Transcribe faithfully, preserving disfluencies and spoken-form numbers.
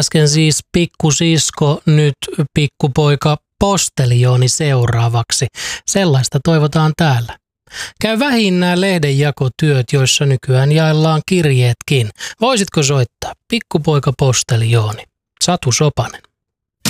Äsken siis pikkusisko, nyt pikkupoika postelijooni seuraavaksi. Sellaista toivotaan täällä. Käy vähin nämä lehdenjakotyöt, joissa nykyään jaellaan kirjeetkin. Voisitko soittaa? Pikkupoika postelijooni. Satu Sopanen.